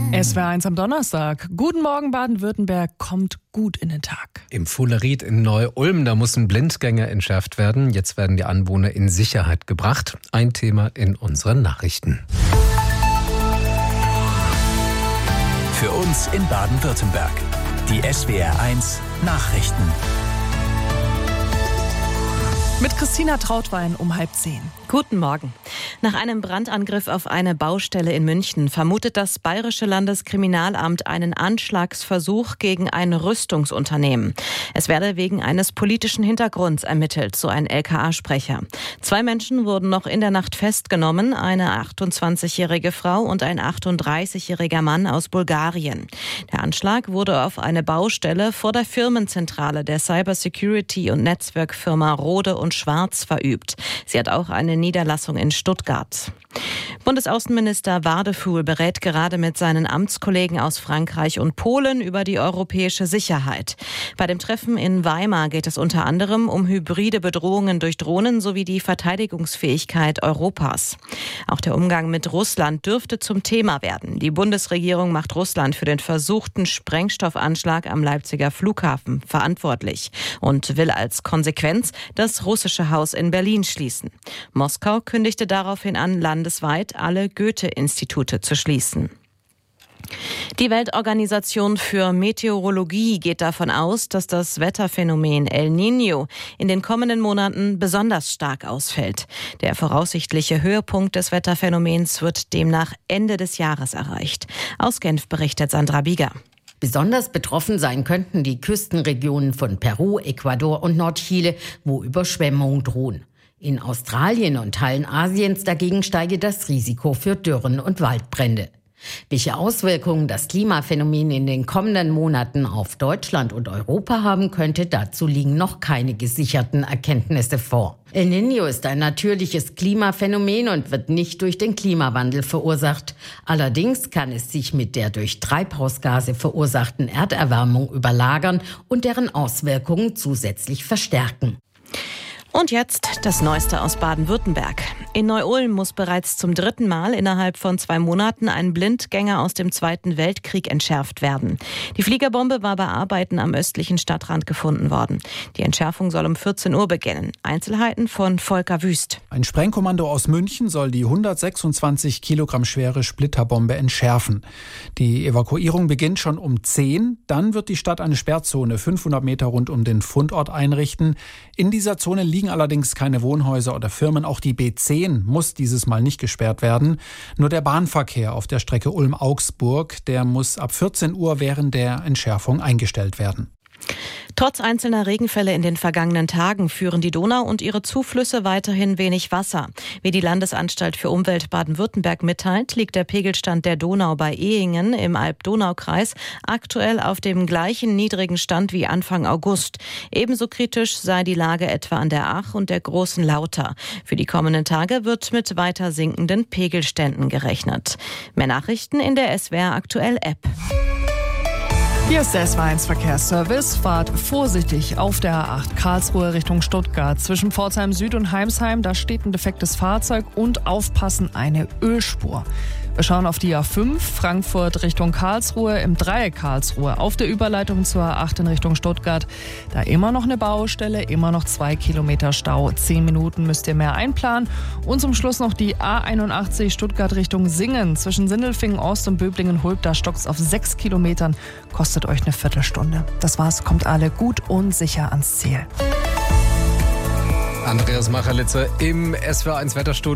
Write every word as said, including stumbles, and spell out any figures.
S W R eins am Donnerstag. Guten Morgen, Baden-Württemberg kommt gut in den Tag. Im Fullerried in Neu-Ulm, da mussten Blindgänger entschärft werden. Jetzt werden die Anwohner in Sicherheit gebracht. Ein Thema in unseren Nachrichten. Für uns in Baden-Württemberg. Die S W R eins Nachrichten. Mit Christina Trautwein um halb zehn. Guten Morgen. Nach einem Brandangriff auf eine Baustelle in München vermutet das Bayerische Landeskriminalamt einen Anschlagsversuch gegen ein Rüstungsunternehmen. Es werde wegen eines politischen Hintergrunds ermittelt, so ein L K A-Sprecher. Zwei Menschen wurden noch in der Nacht festgenommen, eine achtundzwanzigjährige Frau und ein achtunddreißigjähriger Mann aus Bulgarien. Der Anschlag wurde auf eine Baustelle vor der Firmenzentrale der Cybersecurity- und Netzwerkfirma Rode und Schwarz verübt. Sie hat auch eine Niederlassung in Stuttgart. Bundesaußenminister Wadefuhl berät gerade mit seinen Amtskollegen aus Frankreich und Polen über die europäische Sicherheit. Bei dem Treffen in Weimar geht es unter anderem um hybride Bedrohungen durch Drohnen sowie die Verteidigungsfähigkeit Europas. Auch der Umgang mit Russland dürfte zum Thema werden. Die Bundesregierung macht Russland für den versuchten Sprengstoffanschlag am Leipziger Flughafen verantwortlich und will als Konsequenz das russische Haus in Berlin schließen. Moskau kündigte daraufhin an, landesweit alle Goethe-Institute zu schließen. Die Weltorganisation für Meteorologie geht davon aus, dass das Wetterphänomen El Niño in den kommenden Monaten besonders stark ausfällt. Der voraussichtliche Höhepunkt des Wetterphänomens wird demnach Ende des Jahres erreicht. Aus Genf berichtet Sandra Bieger. Besonders betroffen sein könnten die Küstenregionen von Peru, Ecuador und Nordchile, wo Überschwemmungen drohen. In Australien und Teilen Asiens dagegen steige das Risiko für Dürren und Waldbrände. Welche Auswirkungen das Klimaphänomen in den kommenden Monaten auf Deutschland und Europa haben könnte, dazu liegen noch keine gesicherten Erkenntnisse vor. El Niño ist ein natürliches Klimaphänomen und wird nicht durch den Klimawandel verursacht. Allerdings kann es sich mit der durch Treibhausgase verursachten Erderwärmung überlagern und deren Auswirkungen zusätzlich verstärken. Und jetzt das Neueste aus Baden-Württemberg. In Neu-Ulm muss bereits zum dritten Mal innerhalb von zwei Monaten ein Blindgänger aus dem Zweiten Weltkrieg entschärft werden. Die Fliegerbombe war bei Arbeiten am östlichen Stadtrand gefunden worden. Die Entschärfung soll um vierzehn Uhr beginnen. Einzelheiten von Volker Wüst. Ein Sprengkommando aus München soll die hundertsechsundzwanzig Kilogramm schwere Splitterbombe entschärfen. Die Evakuierung beginnt schon um zehn. Dann wird die Stadt eine Sperrzone fünfhundert Meter rund um den Fundort einrichten. In dieser Zone liegen allerdings keine Wohnhäuser oder Firmen. Auch die B zehn muss dieses Mal nicht gesperrt werden. Nur der Bahnverkehr auf der Strecke Ulm-Augsburg, der muss ab vierzehn Uhr während der Entschärfung eingestellt werden. Trotz einzelner Regenfälle in den vergangenen Tagen führen die Donau und ihre Zuflüsse weiterhin wenig Wasser. Wie die Landesanstalt für Umwelt Baden-Württemberg mitteilt, liegt der Pegelstand der Donau bei Ehingen im Alb-Donau-Kreis aktuell auf dem gleichen niedrigen Stand wie Anfang August. Ebenso kritisch sei die Lage etwa an der Ach und der Großen Lauter. Für die kommenden Tage wird mit weiter sinkenden Pegelständen gerechnet. Mehr Nachrichten in der S W R Aktuell App. Hier ist der S W R eins Verkehrsservice. Fahrt vorsichtig auf der A acht Karlsruhe Richtung Stuttgart. Zwischen Pforzheim Süd und Heimsheim, da steht ein defektes Fahrzeug und aufpassen, eine Ölspur. Wir schauen auf die A fünf, Frankfurt Richtung Karlsruhe, im Dreieck Karlsruhe, auf der Überleitung zur A acht in Richtung Stuttgart. Da immer noch eine Baustelle, immer noch zwei Kilometer Stau. Zehn Minuten müsst ihr mehr einplanen. Und zum Schluss noch die A einundachtzig Stuttgart Richtung Singen. Zwischen Sindelfingen Ost und Böblingen-Hulb, da stockt es auf sechs Kilometern. Kostet euch eine Viertelstunde. Das war's, kommt alle gut und sicher ans Ziel. Andreas Macherlitzer im S W R eins Wetterstudio.